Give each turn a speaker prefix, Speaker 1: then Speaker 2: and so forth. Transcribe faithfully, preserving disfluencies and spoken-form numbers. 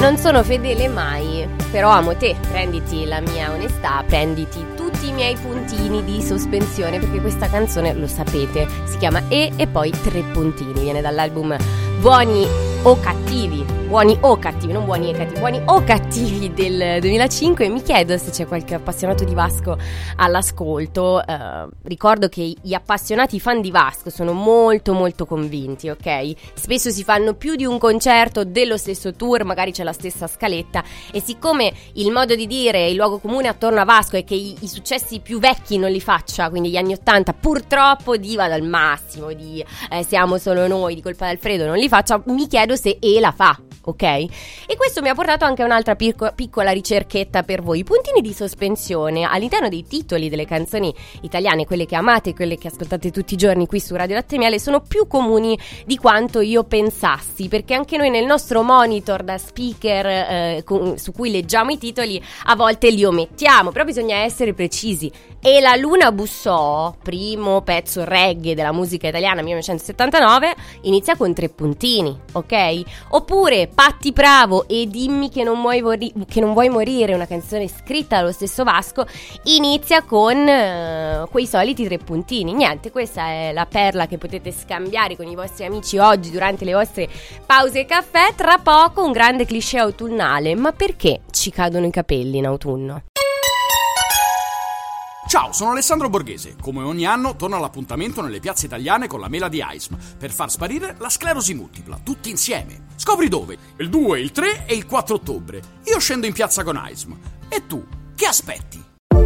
Speaker 1: Non sono fedele mai, però amo te. Prenditi la mia onestà, prenditi tutti i miei puntini di sospensione, perché questa canzone, lo sapete, si chiama E e poi tre puntini. Viene dall'album Buoni o Cattivi, buoni o cattivi, non buoni e cattivi, buoni o cattivi del duemilacinque. Mi chiedo se c'è qualche appassionato di Vasco all'ascolto. Eh, ricordo che gli appassionati fan di Vasco sono molto molto convinti, ok? Spesso si fanno più di un concerto dello stesso tour, magari c'è la stessa scaletta, e siccome il modo di dire, il luogo comune attorno a Vasco è che i, i successi più vecchi non li faccia, quindi gli anni ottanta purtroppo diva dal massimo, di eh, siamo solo noi, di Colpa d'Alfredo non li faccia, mi chiedo se E la fa. Ok? E questo mi ha portato anche a un'altra picco- piccola ricerchetta per voi. I puntini di sospensione all'interno dei titoli delle canzoni italiane, quelle che amate, quelle che ascoltate tutti i giorni qui su Radio Latte e Miele, sono più comuni di quanto io pensassi, perché anche noi nel nostro monitor da speaker eh, con, su cui leggiamo i titoli a volte li omettiamo, però bisogna essere precisi. E la Luna bussò, primo pezzo reggae della musica italiana millenovecentosettantanove, inizia con tre puntini, ok? Oppure Patti Bravo e Dimmi che non vuoi, mori- che non vuoi morire, una canzone scritta dallo stesso Vasco, inizia con uh, quei soliti tre puntini. Niente, questa è la perla che potete scambiare con i vostri amici oggi durante le vostre pause caffè. Tra poco un grande cliché autunnale. Ma perché ci cadono i capelli in autunno?
Speaker 2: Ciao, sono Alessandro Borghese. Come ogni anno torno all'appuntamento nelle piazze italiane con la mela di A I S M per far sparire la sclerosi multipla, tutti insieme. Scopri dove? Il due, il tre e il quattro ottobre. Io scendo in piazza con A I S M. E tu, che aspetti?